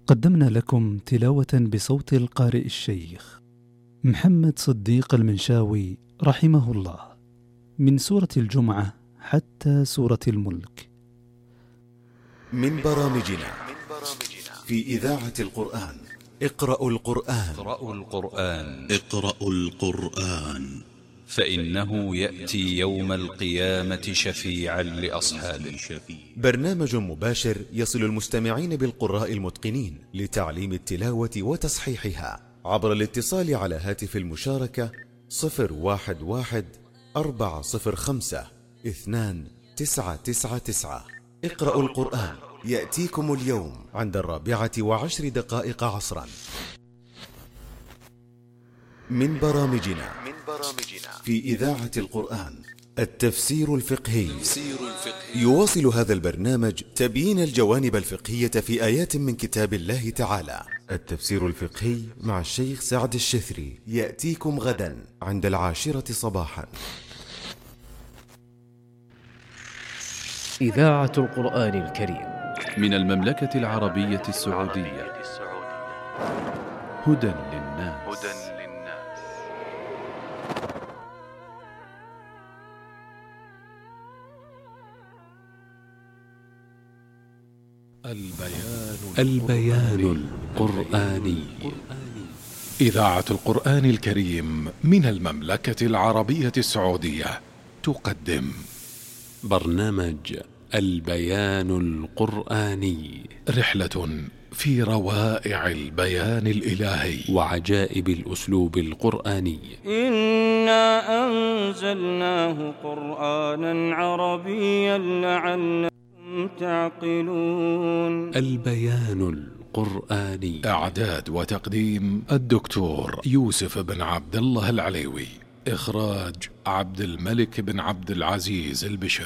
قدمنا لكم تلاوة بصوت القارئ الشيخ محمد صديق المنشاوي رحمه الله من سورة الجمعة حتى سورة الملك. من برامجنا في إذاعة القرآن. اقرأوا القرآن فإنه يأتي يوم القيامة شفيعا لأصحابه. برنامج مباشر يصل المستمعين بالقراء المتقنين لتعليم التلاوة وتصحيحها عبر الاتصال على هاتف المشاركة 011-405-2999. اقرأوا القرآن يأتيكم اليوم عند 4:10 عصرا. من برامجنا في إذاعة القرآن التفسير الفقهي. يواصل هذا البرنامج تبيين الجوانب الفقهية في آيات من كتاب الله تعالى. التفسير الفقهي مع الشيخ سعد الشثري يأتيكم غدا عند 10 صباحا. إذاعة القرآن الكريم من المملكة العربية السعودية. هدى للناس. البيان القرآني. إذاعة القرآن الكريم من المملكة العربية السعودية تقدم برنامج البيان القرآني، رحلة في روائع البيان الإلهي وعجائب الأسلوب القرآني. إنا أنزلناه قرآنا عربيا لعلكم تعقلون. البيان القرآني، إعداد وتقديم الدكتور يوسف بن عبد الله العليوي، إخراج عبد الملك بن عبد العزيز البشر.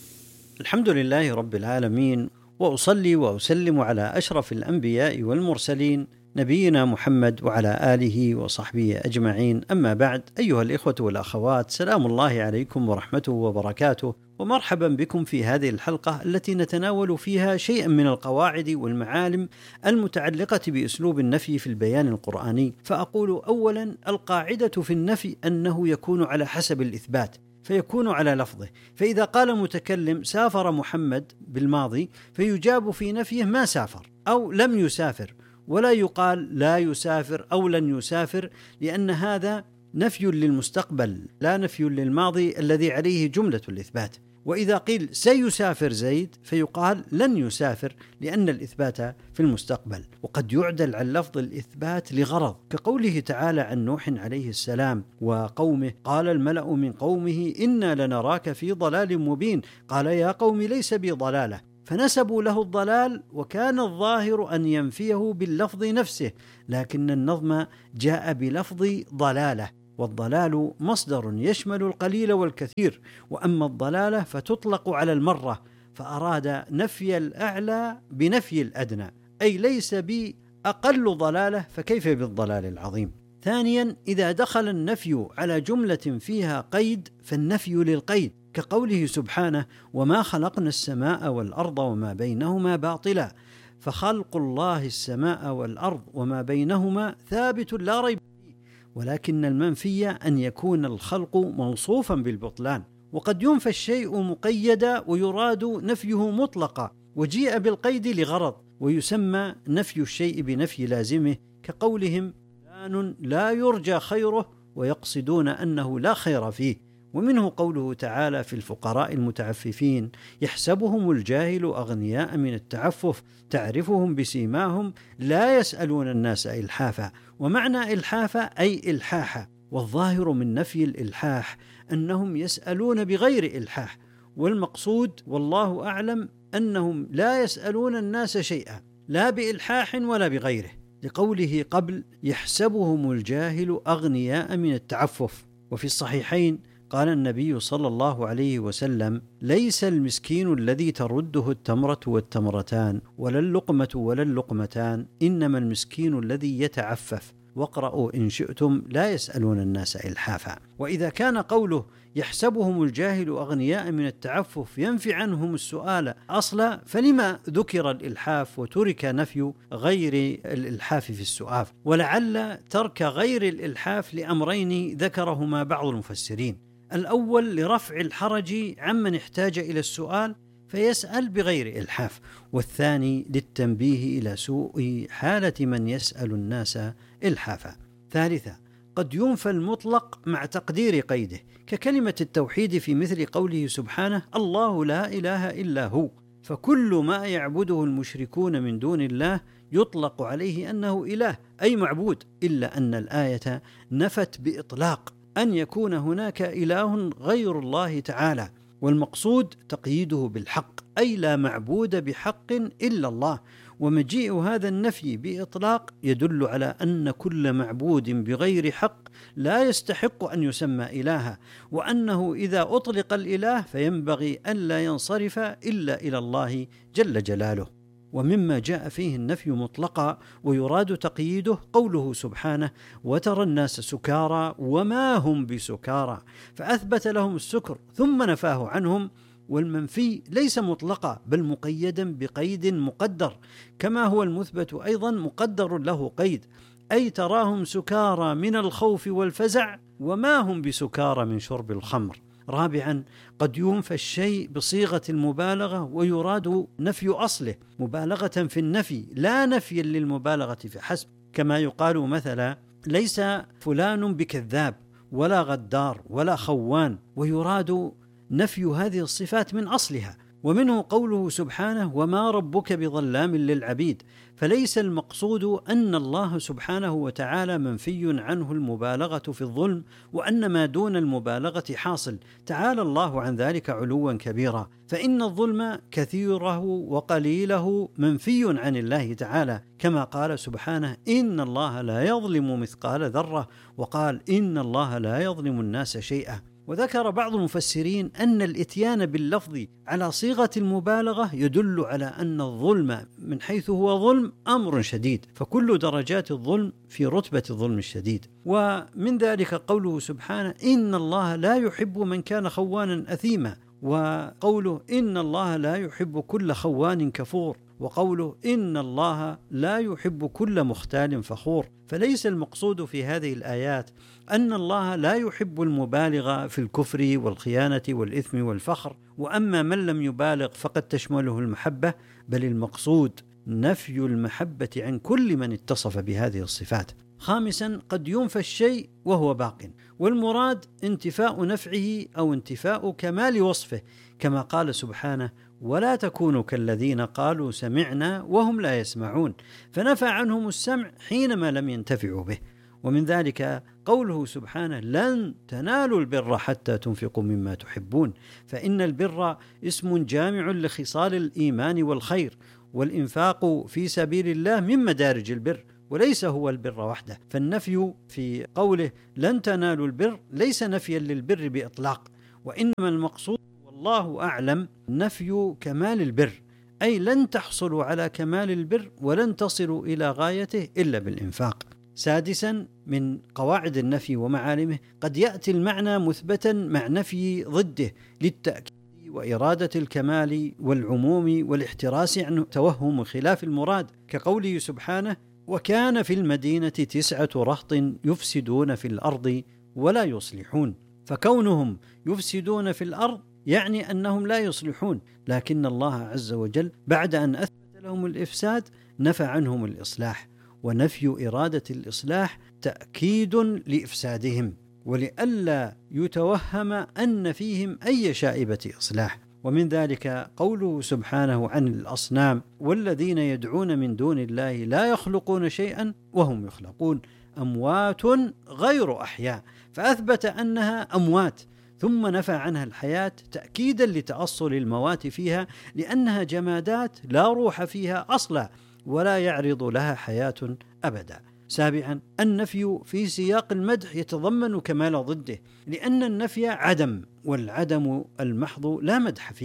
الحمد لله رب العالمين، وأصلي وأسلم على أشرف الأنبياء والمرسلين نبينا محمد وعلى آله وصحبه أجمعين. أما بعد، أيها الإخوة والأخوات، سلام الله عليكم ورحمته وبركاته، ومرحبا بكم في هذه الحلقة التي نتناول فيها شيئا من القواعد والمعالم المتعلقة بأسلوب النفي في البيان القرآني. فأقول أولا: القاعدة في النفي أنه يكون على حسب الإثبات، فيكون على لفظه. فإذا قال متكلم سافر محمد بالماضي، فيجاب في نفيه ما سافر أو لم يسافر، ولا يقال لا يسافر أو لن يسافر، لأن هذا نفي للمستقبل لا نفي للماضي الذي عليه جملة الإثبات. وإذا قيل سيسافر زيد، فيقال لن يسافر، لأن الإثبات في المستقبل. وقد يعدل عن لفظ الإثبات لغرض، كقوله تعالى عن نوح عليه السلام وقومه: قال الملأ من قومه إنا لنراك في ضلال مبين، قال يا قوم ليس بي ضلالة، فنسبوا له الضلال، وكان الظاهر أن ينفيه باللفظ نفسه، لكن النظم جاء بلفظ ضلالة، والضلال مصدر يشمل القليل والكثير، وأما الضلالة فتطلق على المرة، فأراد نفي الأعلى بنفي الأدنى، أي ليس بي أقل ضلالة، فكيف بالضلال العظيم. ثانيا: إذا دخل النفي على جملة فيها قيد فالنفي للقيد، كقوله سبحانه: وما خلقنا السماء والأرض وما بينهما باطلا، فخلق الله السماء والأرض وما بينهما ثابت لا ريب فيه، ولكن المنفي أن يكون الخلق موصوفا بالبطلان. وقد ينفى الشيء مقيدا ويراد نفيه مطلقا، وجيء بالقيد لغرض، ويسمى نفي الشيء بنفي لازمه، كقولهم فلان لا يرجى خيره، ويقصدون أنه لا خير فيه. ومنه قوله تعالى في الفقراء المتعففين: يحسبهم الجاهل أغنياء من التعفف، تعرفهم بسيماهم لا يسألون الناس إلحافا. ومعنى إلحافا أي إلحاحا، والظاهر من نفي الإلحاح أنهم يسألون بغير إلحاح، والمقصود والله أعلم أنهم لا يسألون الناس شيئا، لا بإلحاح ولا بغيره، لقوله قبل: يحسبهم الجاهل أغنياء من التعفف. وفي الصحيحين قال النبي صلى الله عليه وسلم: ليس المسكين الذي ترده التمرة والتمرتان، ولا اللقمة ولا اللقمتان، إنما المسكين الذي يتعفف. واقرأوا إن شئتم لا يسألون الناس إلحافا. وإذا كان قوله يحسبهم الجاهل أغنياء من التعفف ينفي عنهم السؤال أصلا، فلما ذكر الإلحاف وترك نفي غير الإلحاف في السؤال؟ ولعل ترك غير الإلحاف لأمرين ذكرهما بعض المفسرين: الأول لرفع الحرج عمن احتاج إلى السؤال فيسأل بغير إلحاف، والثاني للتنبيه إلى سوء حالة من يسأل الناس إلحافا. ثالثا، قد ينفى المطلق مع تقدير قيده، ككلمة التوحيد في مثل قوله سبحانه: الله لا إله إلا هو، فكل ما يعبده المشركون من دون الله يطلق عليه أنه إله أي معبود، إلا أن الآية نفت بإطلاق أن يكون هناك إله غير الله تعالى، والمقصود تقييده بالحق، أي لا معبود بحق إلا الله. ومجيء هذا النفي بإطلاق يدل على أن كل معبود بغير حق لا يستحق أن يسمى إلها، وأنه إذا أطلق الإله فينبغي أن لا ينصرف إلا إلى الله جل جلاله. ومما جاء فيه النفي مطلقا ويراد تقييده قوله سبحانه: وترى الناس سكارى وما هم بسكارى، فأثبت لهم السكر ثم نفاه عنهم. والمنفي ليس مطلقا بل مقيدا بقيد مقدر، كما هو المثبت أيضا مقدر له قيد، أي تراهم سكارى من الخوف والفزع وما هم بسكارى من شرب الخمر. رابعا، قد ينفى الشيء بصيغة المبالغة ويراد نفي أصله مبالغة في النفي لا نفيا للمبالغة فحسب، كما يقال مثلا: ليس فلان بكذاب ولا غدار ولا خوان، ويراد نفي هذه الصفات من أصلها. ومنه قوله سبحانه: وما ربك بظلام للعبيد، فليس المقصود أن الله سبحانه وتعالى منفي عنه المبالغة في الظلم، وأن ما دون المبالغة حاصل، تعالى الله عن ذلك علوا كبيرا، فإن الظلم كثيره وقليله منفي عن الله تعالى، كما قال سبحانه: إن الله لا يظلم مثقال ذرة، وقال: إن الله لا يظلم الناس شيئا. وذكر بعض المفسرين أن الإتيان باللفظ على صيغة المبالغة يدل على أن الظلم من حيث هو ظلم أمر شديد، فكل درجات الظلم في رتبة الظلم الشديد. ومن ذلك قوله سبحانه: إن الله لا يحب من كان خوانا أثيما، وقوله: إن الله لا يحب كل خوان كفور، وقوله: إن الله لا يحب كل مختال فخور. فليس المقصود في هذه الآيات أن الله لا يحب المبالغ في الكفر والخيانة والإثم والفخر، وأما من لم يبالغ فقد تشمله المحبة، بل المقصود نفي المحبة عن كل من اتصف بهذه الصفات. خامسا، قد ينفى الشيء وهو باق، والمراد انتفاء نفعه أو انتفاء كمال وصفه، كما قال سبحانه: ولا تكونوا كالذين قالوا سمعنا وهم لا يسمعون، فنفى عنهم السمع حينما لم ينتفعوا به. ومن ذلك قوله سبحانه: لن تنالوا البر حتى تنفقوا مما تحبون، فإن البر اسم جامع لخصال الإيمان والخير، والإنفاق في سبيل الله من مدارج البر، وليس هو البر وحده. فالنفي في قوله لن تنالوا البر ليس نفيا للبر بإطلاق، وإنما المقصود والله أعلم نفي كمال البر، أي لن تحصلوا على كمال البر ولن تصلوا إلى غايته إلا بالإنفاق. سادسا، من قواعد النفي ومعالمه قد يأتي المعنى مثبتا مع نفي ضده للتأكيد وإرادة الكمال والعموم والاحتراس عن توهم خلاف المراد، كقوله سبحانه: وكان في المدينة 9 رهط يفسدون في الأرض ولا يصلحون. فكونهم يفسدون في الأرض يعني أنهم لا يصلحون، لكن الله عز وجل بعد أن أثبت لهم الإفساد نفى عنهم الإصلاح، ونفي إرادة الإصلاح تأكيد لإفسادهم، ولئلا يتوهم أن فيهم أي شائبة إصلاح. ومن ذلك قوله سبحانه عن الأصنام: والذين يدعون من دون الله لا يخلقون شيئا وهم يخلقون، أموات غير أحياء، فأثبت أنها أموات ثم نفى عنها الحياة تأكيدا لتأصل الموات فيها، لأنها جمادات لا روح فيها أصلا ولا يعرض لها حياة أبدا. سابعا، النفي في سياق المدح يتضمن كمال ضده، لأن النفي عدم، والعدم المحض لا مدح فيه،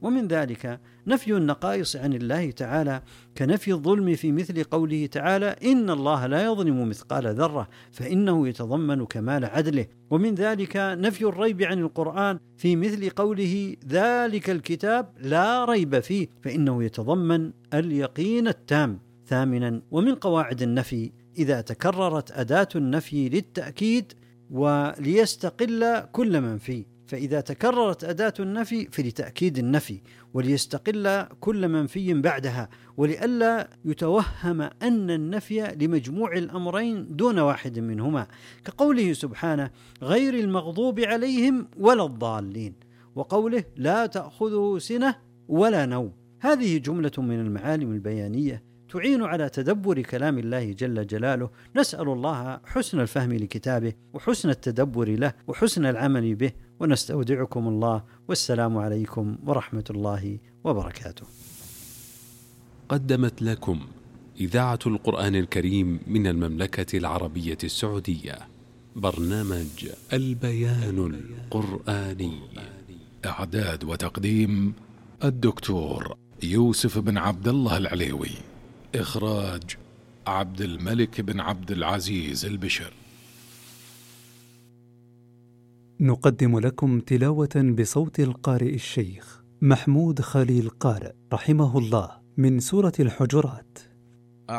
ومن ذلك نفي النقائص عن الله تعالى كنفي الظلم في مثل قوله تعالى إن الله لا يظلم مثقال ذرة، فإنه يتضمن كمال عدله. ومن ذلك نفي الريب عن القرآن في مثل قوله ذلك الكتاب لا ريب فيه، فإنه يتضمن اليقين التام. ثامنا، ومن قواعد النفي إذا تكررت أداة النفي للتأكيد وليستقل كل منفي، فإذا تكررت أداة النفي فلتأكيد النفي وليستقل كل منفي بعدها، ولئلا يتوهم أن النفي لمجموع الأمرين دون واحد منهما، كقوله سبحانه غير المغضوب عليهم ولا الضالين، وقوله لا تأخذه سنة ولا نوم. هذه جملة من المعالم البيانية تعين على تدبر كلام الله جل جلاله. نسأل الله حسن الفهم لكتابه وحسن التدبر له وحسن العمل به، ونستودعكم الله، والسلام عليكم ورحمة الله وبركاته. قدمت لكم إذاعة القرآن الكريم من المملكة العربية السعودية برنامج البيان القرآني. إعداد وتقديم الدكتور يوسف بن عبد الله العليوي. إخراج عبد الملك بن عبد العزيز البشر. نقدم لكم تلاوة بصوت القارئ الشيخ محمود خليل قارئ رحمه الله من سورة الحجرات.